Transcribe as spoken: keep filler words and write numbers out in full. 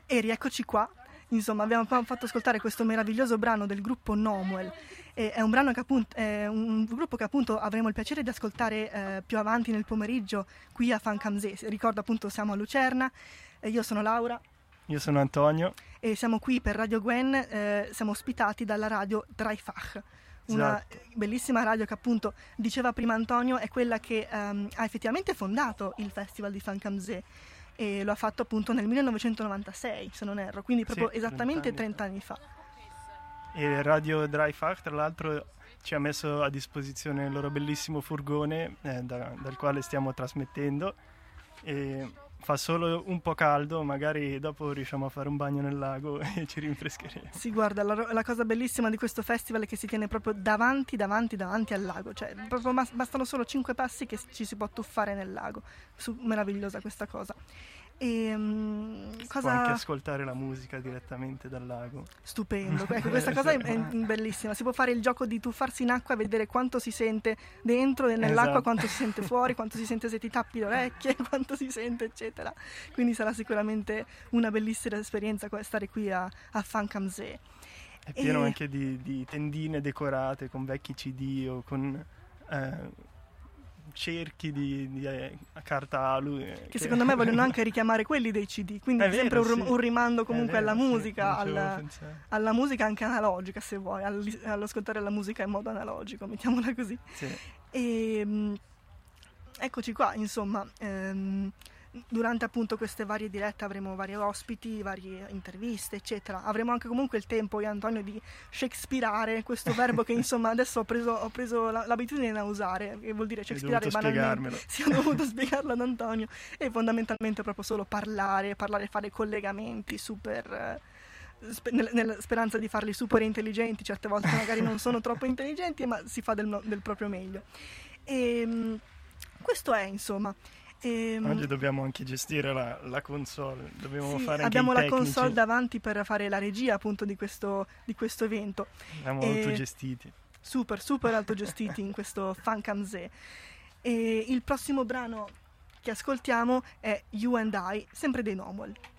E rieccoci qua. Insomma, abbiamo fatto ascoltare questo meraviglioso brano del gruppo Nomuel. E è un brano che appunto è un gruppo che appunto avremo il piacere di ascoltare eh, più avanti nel pomeriggio qui a Fancamzé. Ricordo appunto siamo a Lucerna, e io sono Laura. Io sono Antonio. E siamo qui per Radio Gwen, eh, siamo ospitati dalla radio Dreifach. Una Esatto. bellissima radio che appunto, diceva prima Antonio, è quella che um, ha effettivamente fondato il Festival di Fancamzé e lo ha fatto appunto nel millenovecentonovantasei, se non erro, quindi proprio Sì, esattamente trenta anni fa. E Radio Dreifach, tra l'altro, ci ha messo a disposizione il loro bellissimo furgone eh, da, dal quale stiamo trasmettendo, e fa solo un po' caldo, magari dopo riusciamo a fare un bagno nel lago e ci rinfrescheremo. Sì, guarda, la, la cosa bellissima di questo festival è che si tiene proprio davanti, davanti, davanti al lago, cioè proprio bastano solo cinque passi che ci si può tuffare nel lago. Su, meravigliosa questa cosa. E, um, si cosa... può anche ascoltare la musica direttamente dal lago. Stupendo, ecco, questa cosa è, è bellissima. Si può fare il gioco di tuffarsi in acqua e vedere quanto si sente dentro e nell'acqua, esatto. Quanto si sente fuori, quanto si sente se ti tappi le orecchie, quanto si sente, eccetera. Quindi sarà sicuramente una bellissima esperienza stare qui a, a Fancamzé. È pieno e... anche di, di tendine decorate con vecchi C D o con eh, cerchi di, di eh, carta alu eh, che, che secondo me vogliono anche richiamare quelli dei C D, quindi è è sempre vero, un, sì. un rimando comunque vero, alla sì, musica, non ci avevo alla, pensato. alla musica anche analogica, se vuoi, all, all'ascoltare la musica in modo analogico, mettiamola così. Sì. E mh, eccoci qua, insomma, ehm, durante appunto queste varie dirette avremo vari ospiti, varie interviste, eccetera. Avremo anche comunque il tempo, io e Antonio, di shakespearare, questo verbo che insomma adesso ho preso, ho preso la, l'abitudine a usare, che vuol dire shakespearare banalmente. Sì, ho dovuto spiegarlo ad Antonio. E fondamentalmente proprio solo parlare, parlare, fare collegamenti super... Eh, spe- nel, nella speranza di farli super intelligenti, certe volte magari non sono troppo intelligenti, ma si fa del, del proprio meglio. E mh, questo è, insomma... Ehm, Oggi dobbiamo anche gestire la, la console, dobbiamo sì, fare anche abbiamo i la tecnici. console davanti per fare la regia appunto di questo, di questo evento. Siamo e autogestiti. Super, super autogestiti in questo Fancamzé. E il prossimo brano che ascoltiamo è You and I, sempre dei Nomuel.